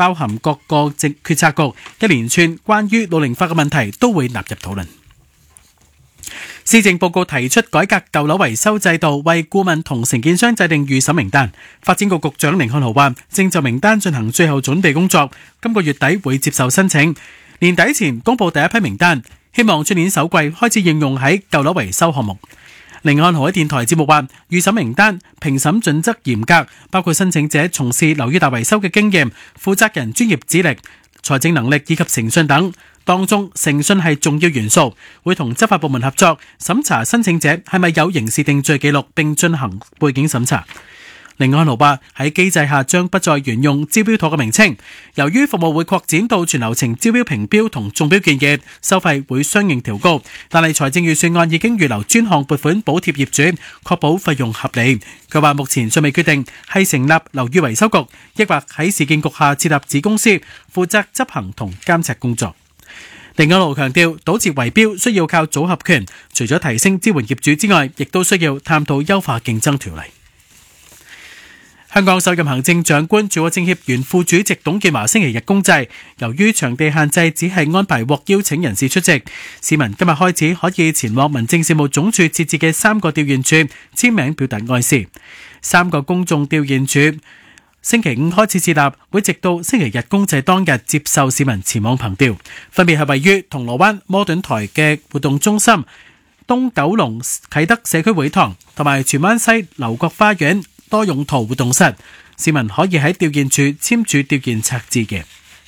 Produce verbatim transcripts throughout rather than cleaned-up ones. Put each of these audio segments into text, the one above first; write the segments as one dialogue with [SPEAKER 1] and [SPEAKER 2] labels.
[SPEAKER 1] 包含各個政決策局，一連串關於老齡化嘅問題都會納入討論。施政報告提出改革舊樓維修制度，為顧問同承建商制定預審名單。發展局局長甯漢豪話，正就名單進行最後準備工作，今個月底會接受申請，年底前公布第一批名單，希望出年首季開始應用喺舊樓維修項目。甯漢豪喺電台節目話，預審名單評審準則嚴格，包括申請者從事樓宇大維修嘅經驗、負責人專業資歷、財政能力以及誠信等。當中誠信係重要元素，會同執法部門合作審查申請者係咪有刑事定罪記錄，並進行背景審查。甯漢豪話喺機制下將不再沿用招標妥嘅名稱，由於服務會擴展到全流程招標評標同中標建議，收費會相應調高。但係財政預算案已經預留專項撥款補貼業主，確保費用合理。佢話目前尚未決定係成立樓宇維修局，抑或喺市建局下設立子公司，負責執行同監察工作。甯漢豪強調，堵截圍標需要靠組合拳，除咗提升支援業主之外，亦都需要探討優化競爭條例。香港首任行政長官住屋政協原副主席董建華星期日公祭，由於場地限制，只係安排獲邀請人士出席。市民今日開始可以前往民政事務總署設置嘅三個吊唁處簽名表達哀思。三個公眾吊唁處星期五開始設立，會直到星期日公祭當日接受市民前往憑吊，分別係位於銅鑼灣摩頓台嘅活動中心、東九龍啟德社區會堂同埋荃灣西樓閣花園多用途活動室。市民可以喺吊唁處簽署吊唁冊致嘅。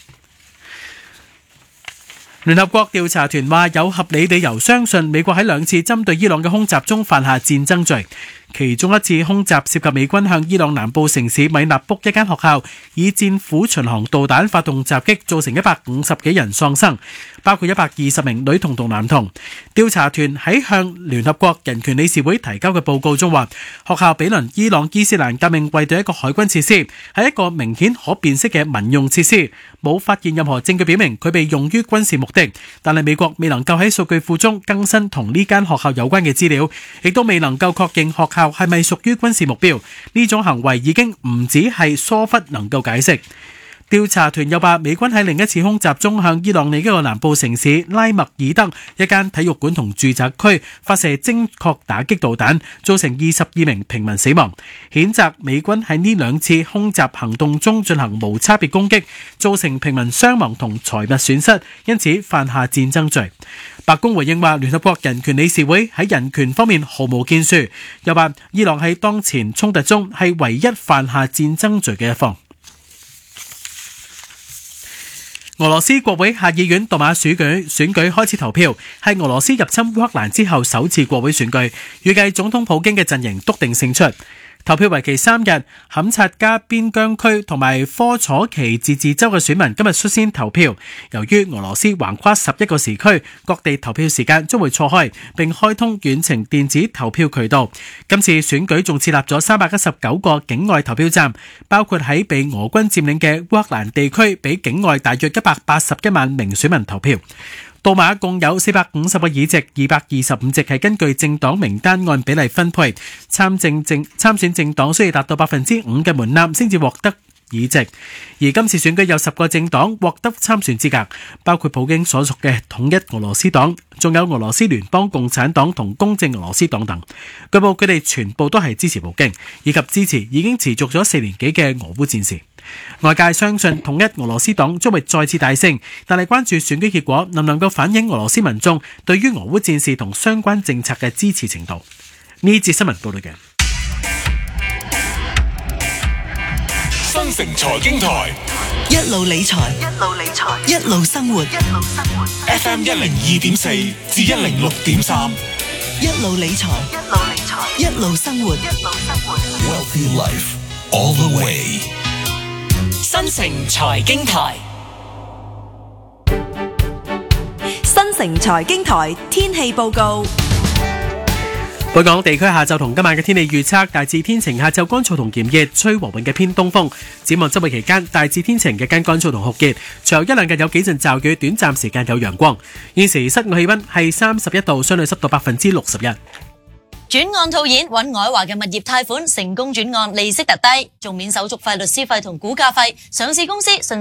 [SPEAKER 1] 聯合國調查團話有合理理由相信美國喺兩次針對伊朗嘅空襲中犯下戰爭罪，其中一次空襲涉及美軍向伊朗南部城市米納卜一間學校以戰斧巡航導彈發動襲擊，造成一百五十幾人喪生，包括一百二十名女童同男童。調查團喺向聯合國人權理事會提交嘅報告中話，學校毗鄰伊朗伊斯蘭革命衛隊一個海軍設施，係一個明顯可辨識嘅民用設施，冇發現任何證據表明佢被用於軍事目的。但係美國未能夠喺數據庫中更新同呢間學校有關嘅資料，亦都未能夠確認學校係咪屬於軍事目標。呢種行為已經唔止係疏忽能夠解釋。調查團又話，美軍喺另一次空襲中向伊朗另一個南部城市拉麥爾德一間體育館同住宅區發射精確打擊導彈，造成二十二名平民死亡，譴責美軍喺呢兩次空襲行動中進行無差別攻擊，造成平民傷亡同財物損失，因此犯下戰爭罪。白宮回應話，聯合國人權理事會喺人權方面毫無建樹，又話伊朗喺當前衝突中係唯一犯下戰爭罪嘅一方。俄羅斯國會下議院杜馬選舉選舉開始投票，係俄羅斯入侵烏克蘭之後首次國會選舉，預計總統普京嘅陣營篤定勝出。投票為期三日，坎察加邊疆區同埋科楚奇自治州嘅選民今日率先投票。由於俄羅斯橫跨十一個時區，各地投票時間將會錯開，並開通遠程電子投票渠道。今次選舉仲設立咗三百一十九個境外投票站，包括喺被俄軍佔領嘅烏克蘭地區，俾境外大約一百八十一萬名選民投票。杜馬共有四百五十個議席，二百二十五席係根據政黨名單按比例分配。參政政參選政黨需要達到百分之五嘅門檻先至獲得議席。而今次選舉有十個政黨獲得參選資格，包括普京所屬嘅統一俄羅斯黨，仲有俄羅斯聯邦共產黨同公正俄羅斯黨等。據報佢哋全部都係支持普京，以及支持已經持續咗四年幾嘅俄烏戰事。外界相信統一俄羅斯黨將會再次大勝，但係關注選舉結果能唔能夠反映俄羅斯民眾對於俄烏戰事同相關政策嘅支持程度。呢節新聞報道嘅
[SPEAKER 2] 新城財經台，
[SPEAKER 3] 一路理財，一路理財，一路生活，一路生活。
[SPEAKER 2] F M 一零二點四至一零六點三，
[SPEAKER 3] 一路理財，一路理財，一路生活，一路生活。
[SPEAKER 2] Wealthy Life all the way。
[SPEAKER 4] 新城財經台，
[SPEAKER 5] 新城財經台天氣報告。
[SPEAKER 1] 本港地區下晝同今晚嘅天氣預測，大致天晴，下晝乾燥同炎熱，吹和緩嘅偏東風。展望周末期間，大致天晴，日間乾燥同酷熱，隨後一兩日有幾陣驟雨，短暫時間有陽光。現時室外氣溫係三十一度，相對濕度百分之六十一。
[SPEAKER 4] 轉案套現，揾愛華嘅物業貸款成功轉案，利息特低，仲免手續費、律師費同估價費。上市公司順